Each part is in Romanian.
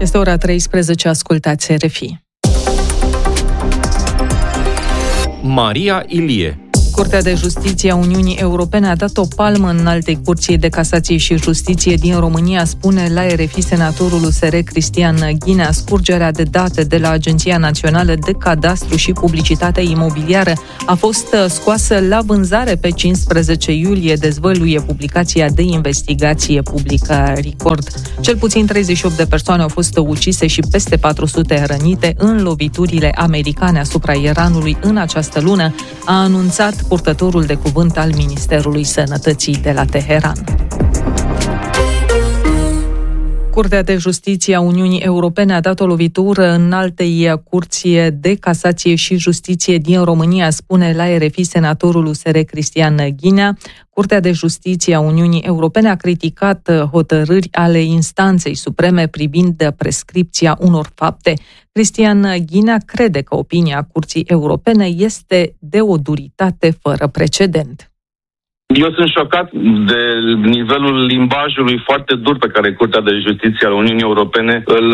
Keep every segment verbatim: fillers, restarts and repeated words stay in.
Este ora treisprezece, ascultați R F I. Maria Ilie. Curtea de Justiție a Uniunii Europene a dat o palmă Înaltei Curții de Casație și Justiție din România, spune la R F I senatorul U S R Cristian Ghinea. Scurgerea de date de la Agenția Națională de Cadastru și Publicitate Imobiliară a fost scoasă la vânzare pe cincisprezece iulie, dezvăluie publicația de investigație publică Record. Cel puțin treizeci și opt de persoane au fost ucise și peste patru sute rănite în loviturile americane asupra Iranului în această lună, a anunțat purtătorul de cuvânt al Ministerului Sănătății de la Teheran. Curtea de Justiție a Uniunii Europene a dat o lovitură Înaltei Curții de Casație și Justiție din România, spune la R F I senatorul U S R Cristian Ghinea. Curtea de Justiție a Uniunii Europene a criticat hotărâri ale instanței supreme privind prescripția unor fapte. Cristian Ghinea crede că opinia Curții Europene este de o duritate fără precedent. Eu sunt șocat de nivelul limbajului foarte dur pe care Curtea de Justiție a Uniunii Europene îl,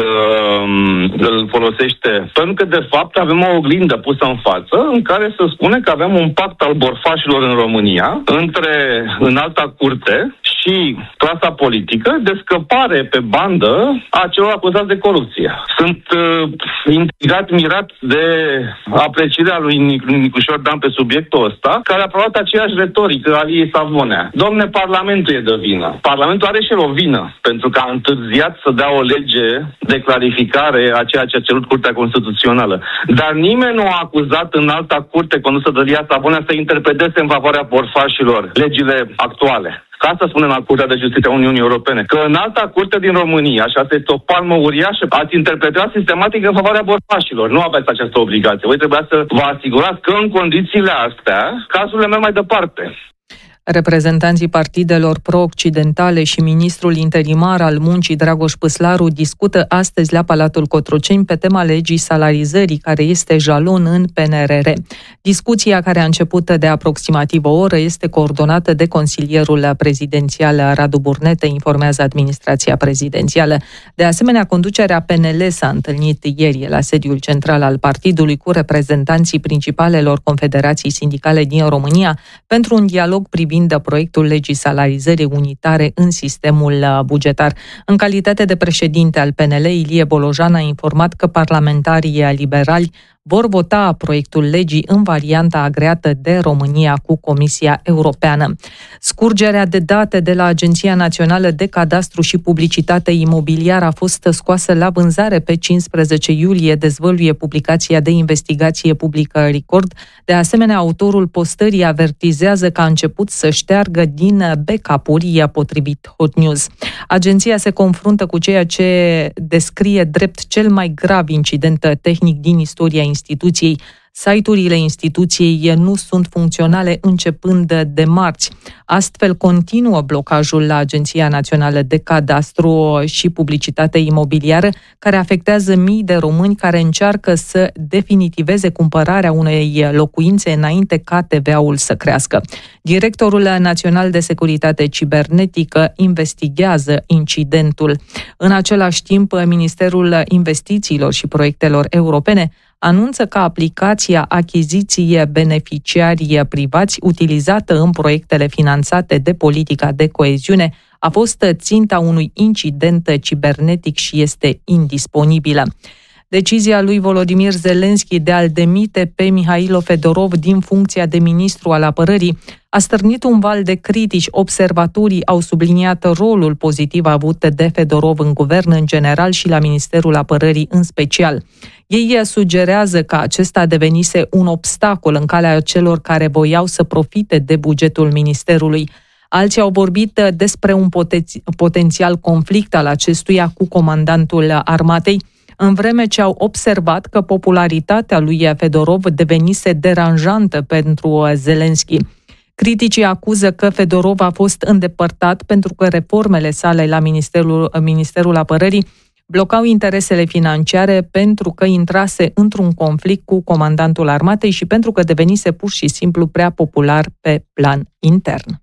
îl folosește. Pentru că, de fapt, avem o oglindă pusă în față în care se spune că avem un pact al borfașilor în România între Înalta Curte și clasa politică de scăpare pe bandă a celor acuzați de corupție. Sunt uh, intrigat, mirat de aprecierea lui Nicușor Dan pe subiectul ăsta, care a aprobat aceeași retorică a Liei Savonea. Domne, Parlamentul e de vină. Parlamentul are și el o vină, pentru că a întârziat să dea o lege de clarificare a ceea ce a cerut Curtea Constituțională. Dar nimeni nu a acuzat în Alta Curte condusă de Lia Savonea să interpreteze în favoarea borfașilor legile actuale. Ca asta spune la Curtea de Justiție a Uniunii Europene, că în Alta Curte din România, și asta este o palmă uriașă, ați interpretat sistematic în favoarea borfașilor. Nu aveți această obligație. Voi trebuia să vă asigurați că în condițiile astea, cazurile merg mai departe. Reprezentanții partidelor pro-occidentale și ministrul interimar al muncii Dragoș Păslaru discută astăzi la Palatul Cotroceni pe tema legii salarizării, care este jalon în P N R R. Discuția, care a început de aproximativ o oră, este coordonată de consilierul prezidențial Radu Burnete, informează administrația prezidențială. De asemenea, conducerea P N L s-a întâlnit ieri la sediul central al partidului cu reprezentanții principalelor confederații sindicale din România pentru un dialog privind de proiectul legii salarizării unitare în sistemul bugetar. În calitate de președinte al P N L, Ilie Bolojan a informat că parlamentarii liberali vor vota proiectul legii în varianta agreată de România cu Comisia Europeană. Scurgerea de date de la Agenția Națională de Cadastru și Publicitate Imobiliară a fost scoasă la vânzare pe cincisprezece iulie, dezvăluie publicația de investigație publică Record. De asemenea, autorul postării avertizează că a început să șteargă din backup-uri, potrivit Hot News. Agenția se confruntă cu ceea ce descrie drept cel mai grav incident tehnic din istoria instituției. Site-urile instituției nu sunt funcționale începând de marți. Astfel, continuă blocajul la Agenția Națională de Cadastru și Publicitate Imobiliară, care afectează mii de români care încearcă să definitiveze cumpărarea unei locuințe înainte ca T V A-ul să crească. Directorul Național de Securitate Cibernetică investigează incidentul. În același timp, Ministerul Investițiilor și Proiectelor Europene anunță că aplicația achiziție beneficiarii privați utilizată în proiectele finanțate de politica de coeziune a fost ținta unui incident cibernetic și este indisponibilă. Decizia lui Volodymyr Zelensky de a-l demite pe Mihailo Fedorov din funcția de ministru al apărării a stârnit un val de critici. Observatorii au subliniat rolul pozitiv avut de Fedorov în guvern în general și la Ministerul Apărării în special. Ei sugerează că acesta devenise un obstacol în calea celor care voiau să profite de bugetul ministerului. Alții au vorbit despre un poten- potențial conflict al acestuia cu comandantul armatei, în vreme ce au observat că popularitatea lui Fedorov devenise deranjantă pentru Zelensky. Criticii acuză că Fedorov a fost îndepărtat pentru că reformele sale la Ministerul, Ministerul Apărării blocau interesele financiare, pentru că intrase într-un conflict cu comandantul armatei și pentru că devenise pur și simplu prea popular pe plan intern.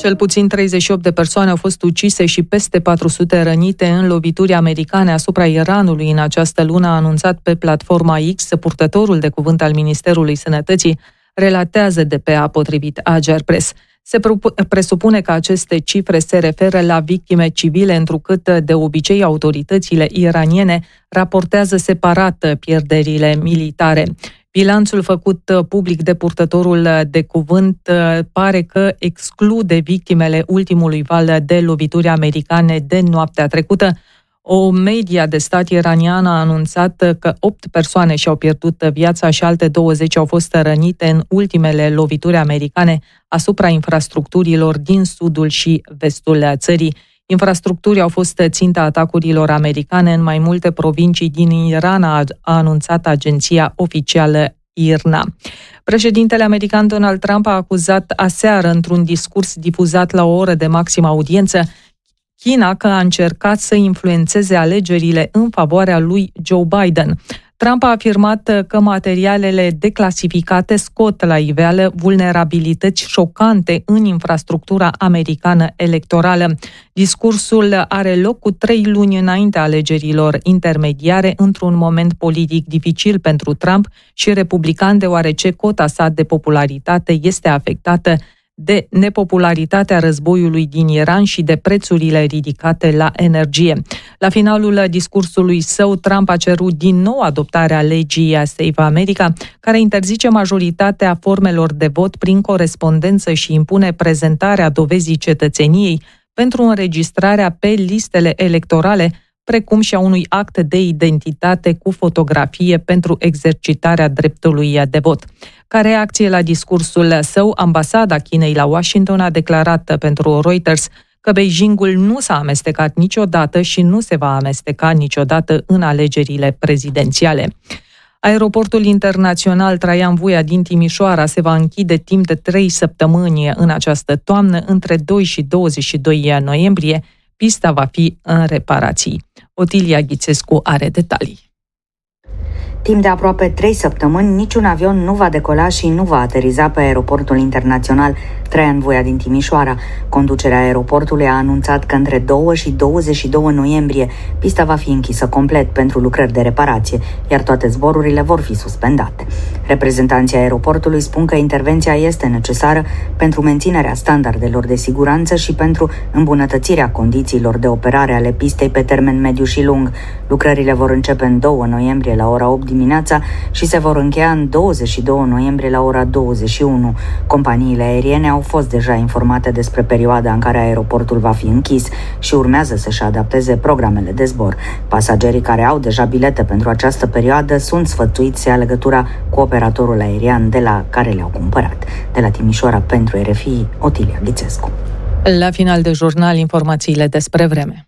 Cel puțin treizeci și opt de persoane au fost ucise și peste patru sute rănite în lovituri americane asupra Iranului în această lună, a anunțat pe platforma X. Purtătorul de cuvânt al Ministerului Sănătății relatează D P A potrivit Ager Press. Se presupune că aceste cifre se referă la victime civile, întrucât de obicei autoritățile iraniene raportează separat pierderile militare. Bilanțul făcut public de purtătorul de cuvânt pare că exclude victimele ultimului val de lovituri americane de noaptea trecută. O media de stat iraniană a anunțat că opt persoane și-au pierdut viața și alte douăzeci au fost rănite în ultimele lovituri americane asupra infrastructurilor din sudul și vestul țării. Infrastructuri au fost ținta atacurilor americane în mai multe provincii din Iran, a anunțat agenția oficială I R N A. Președintele american Donald Trump a acuzat aseară, într-un discurs difuzat la o oră de maximă audiență, China că a încercat să influențeze alegerile în favoarea lui Joe Biden. Trump a afirmat că materialele declasificate scot la iveală vulnerabilități șocante în infrastructura americană electorală. Discursul are loc cu trei luni înaintea alegerilor intermediare, într-un moment politic dificil pentru Trump și republican, deoarece cota sa de popularitate este afectată de nepopularitatea războiului din Iran și de prețurile ridicate la energie. La finalul discursului său, Trump a cerut din nou adoptarea legii Save America, care interzice majoritatea formelor de vot prin corespondență și impune prezentarea dovezii cetățeniei pentru înregistrarea pe listele electorale, precum și a unui act de identitate cu fotografie pentru exercitarea dreptului de vot. Ca reacție la discursul său, ambasada Chinei la Washington a declarat pentru Reuters că Beijingul nu s-a amestecat niciodată și nu se va amesteca niciodată în alegerile prezidențiale. Aeroportul internațional Traian Vuia din Timișoara se va închide timp de trei săptămâni în această toamnă, între doi și douăzeci și doi noiembrie. Pista va fi în reparații. Otilia Ghițescu are detalii. Timp de aproape trei săptămâni, niciun avion nu va decola și nu va ateriza pe aeroportul internațional Traian Vuia din Timișoara. Conducerea aeroportului a anunțat că între doi și douăzeci și doi noiembrie pista va fi închisă complet pentru lucrări de reparație, iar toate zborurile vor fi suspendate. Reprezentanții aeroportului spun că intervenția este necesară pentru menținerea standardelor de siguranță și pentru îmbunătățirea condițiilor de operare ale pistei pe termen mediu și lung. Lucrările vor începe în doi noiembrie la ora opt dimineața și se vor încheia în douăzeci și doi noiembrie la ora douăzeci și unu. Companiile aeriene au fost deja informate despre perioada în care aeroportul va fi închis și urmează să-și adapteze programele de zbor. Pasagerii care au deja bilete pentru această perioadă sunt sfătuiți să ia legătura cu operatorul aerian de la care le-au cumpărat. De la Timișoara pentru R F I, Otilia Ghițescu. La final de jurnal, informațiile despre vreme.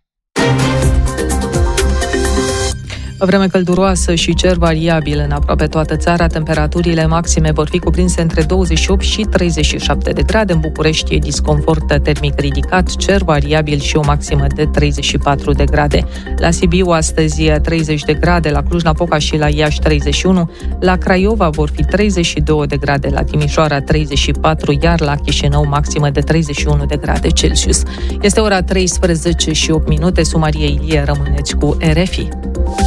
Vreme călduroasă și cer variabil în aproape toată țara. Temperaturile maxime vor fi cuprinse între douăzeci și opt și treizeci și șapte de grade. În București e disconfort termic ridicat, cer variabil și o maximă de treizeci și patru de grade. La Sibiu astăzi treizeci de grade, la Cluj-Napoca și la Iași treizeci și unu, la Craiova vor fi treizeci și doi de grade, la Timișoara treizeci și patru, iar la Chișinău maximă de treizeci și unu de grade Celsius. Este ora treisprezece și opt minute. Sumarie Ilie, rămâneți cu R F I.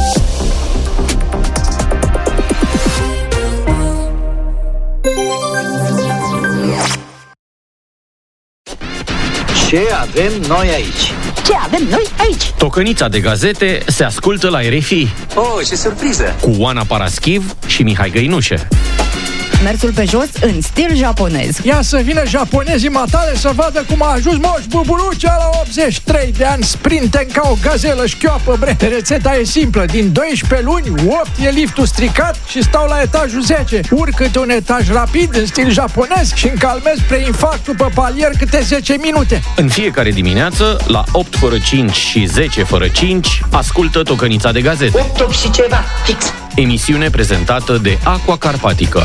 Ce avem noi aici? Ce avem noi aici? Tocănița de gazete se ascultă la R F I. Oh, ce surpriză! Cu Oana Paraschiv și Mihai Găinușe. Mersul pe jos în stil japonez. Ia să vină japonezii matale să vadă cum a ajuns Moș Buburucea la optzeci și trei de ani, sprinten ca o gazelă șchioapă, bre. Rețeta e simplă, din doisprezece luni, opt e liftul stricat și stau la etajul zece. Urc câte un etaj rapid în stil japonez și încalmez preinfarctul pe palier câte zece minute. În fiecare dimineață, la opt fără cinci și zece fără cinci, ascultă Tocănița de gazete. opt, opt și ceva, fix. Emisiune prezentată de Aqua Carpatică.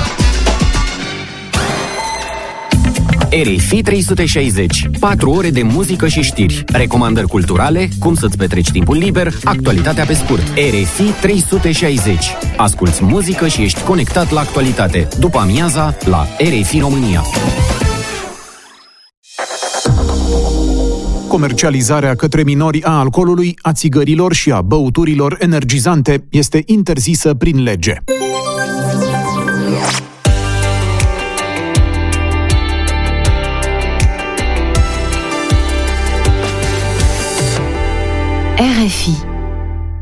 R F I trei sute șaizeci. patru ore de muzică și știri. Recomandări culturale, cum să-ți petreci timpul liber, actualitatea pe scurt. R F I trei sute șaizeci. Asculți muzică și ești conectat la actualitate. După amiaza, la R F I România. Comercializarea către minori a alcoolului, a țigărilor și a băuturilor energizante este interzisă prin lege. R F I